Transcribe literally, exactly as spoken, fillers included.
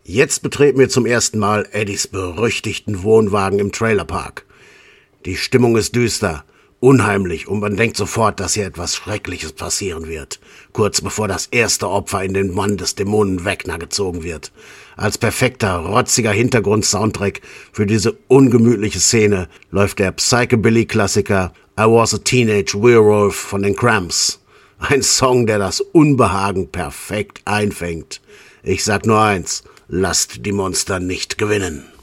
Jetzt betreten wir zum ersten Mal Eddies berüchtigten Wohnwagen im Trailerpark. Die Stimmung ist düster, unheimlich und man denkt sofort, dass hier etwas Schreckliches passieren wird, kurz bevor das erste Opfer in den Bann des Dämonen Vecna gezogen wird. Als perfekter, rotziger Hintergrund-Soundtrack für diese ungemütliche Szene läuft der Psychobilly-Klassiker I Was a Teenage Werewolf von den Cramps. Ein Song, der das Unbehagen perfekt einfängt. Ich sag nur eins, lasst die Monster nicht gewinnen.